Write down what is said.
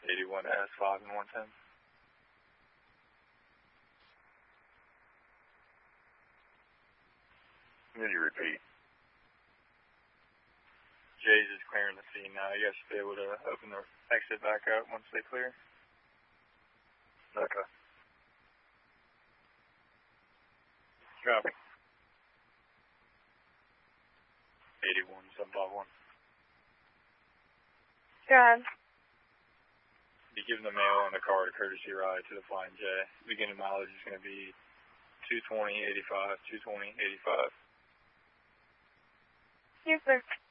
81S 5 and 110. Can you repeat? Jay's is clearing the scene now. You guys should be able to open the exit back up once they clear. Okay. Copy. 81 751. Go ahead. Be giving the mail on the card a courtesy ride to the Flying J. Beginning mileage is going to be 220.85, 220.85. Yes, sir.